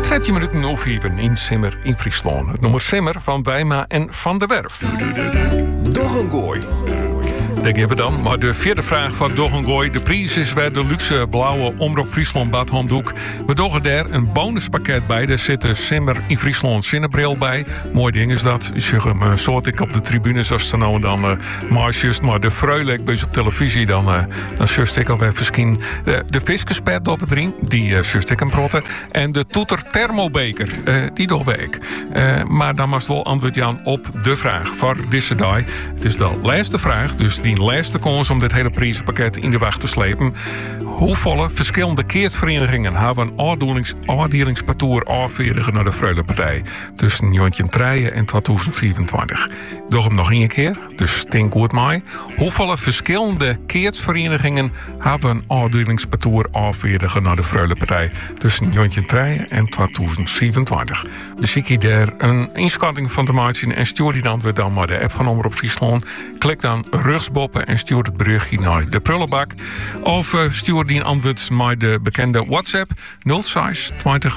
13 minuten over in Simmer in Friesland. Het nummer Simmer van Wijma en Van der Werf. Doggengooi. Daar geven we dan. Maar de vierde vraag van Doggengooi. De prijs is weer de luxe blauwe Omroep Friesland badhanddoek. We doggen daar een bonuspakket bij. Daar zit de Simmer in Friesland zinnebril bij. Mooi ding is dat. Je zegt hem soort ik op de tribunes als ze nou en dan maar de Freulek bij op televisie dan zust ik alweer misschien de viskespet op het ring. Die zust ik hem protten. En de toeter thermobeker. Die doorweek. Maar dan moest wel antwoord Jan op de vraag voor deze dag. Het is de laatste vraag. Dus die laatste kans om dit hele prijzenpakket in de wacht te slepen. Hoeveel verschillende keersverenigingen hebben een afdelingsparcours afverigen naar de Freulenpartij tussen 1903 en 2024? Doe hem nog een keer, dus denk goed mij. Hoeveel verschillende keersverenigingen hebben een afdelingsparcours afverigen naar de Freulenpartij tussen 1903 en 2024? Dus zie je daar een inschatting van te maken en stuur die dan weer dan maar de app van Omroep Friesland. Klik dan rugsboppen en stuur het berichtje naar de prullenbak. Of stuur die een antwoord met de bekende WhatsApp 06 20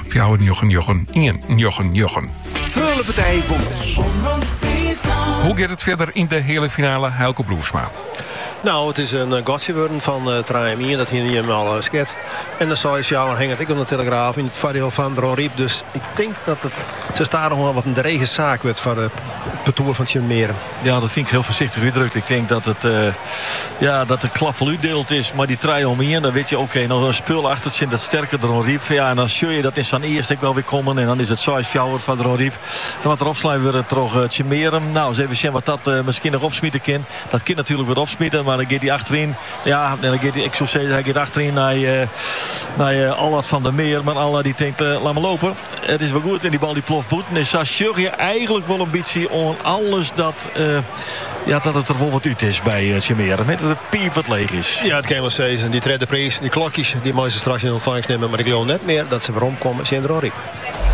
499 Freulenpartij Fonds. Hoe gaat het verder in de hele finale, Helco Bloesma? Nou, het is een gotje worden van Traemien, dat hier niet helemaal schetst. En de Sois jou hangt ik op de Telegraaf in het voordeel van Ron Riep. Dus ik denk dat ze staan nog wel wat een drege zaak werd voor de parcours van Tjemeren. Ja, dat vind ik heel voorzichtig uitdrukt. Ik denk dat dat de klap wel uitdeeld is. Maar die Traemien, dan weet je oké, nog een spul achter zit dat sterker dan Ron Riep. Ja, en dan zul je dat is dan eerst ik wel weer komen. En dan is het Sois jou van Ron Riep. Dan wat erop sluiten we terug Tjemeren. Nou, eens even zien wat dat misschien nog opsmieten kan. Dat kan natuurlijk weer opsmieten, maar dan gaat hij achterin. Ja, en dan gaat hij, ik zou zeggen, hij gaat achterin naar Allard van der Meer. Maar Allard die denkt, laat me lopen. Het is wel goed en die bal die ploft boeten. Dus dan zag je eigenlijk wel een beetje on alles dat het er wel wat uit is bij Tjemeren. Met dat het piep wat leeg is. Ja, het kan wel zeggen. Die tweede prijs, die klokjes, die mogen ze straks in ontvangst nemen. Maar ik geloof net meer dat ze weer omkomen. Zijn er al riep.